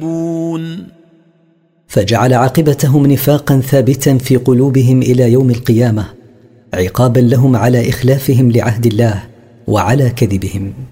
فجعل عاقبتهم نفاقا ثابتا في قلوبهم إلى يوم القيامة، عقابا لهم على إخلافهم لعهد الله وعلى كذبهم.